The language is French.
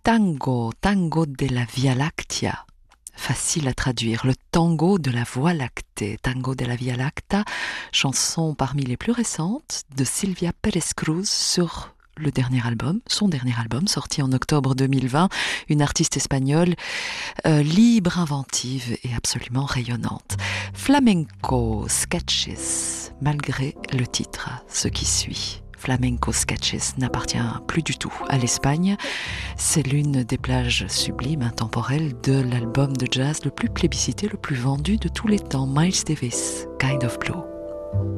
Tango, tango de la Via Lactea. Facile à traduire, le tango de la Voie lactée, tango de la Via Lactea, chanson parmi les plus récentes de Silvia Pérez Cruz sur le dernier album, son dernier album sorti en octobre 2020, une artiste espagnole libre, inventive et absolument rayonnante. Flamenco Sketches, malgré le titre, ce qui suit. Flamenco Sketches n'appartient plus du tout à l'Espagne. C'est l'une des plages sublimes, intemporelles de l'album de jazz le plus plébiscité, le plus vendu de tous les temps, Miles Davis, Kind of Blue.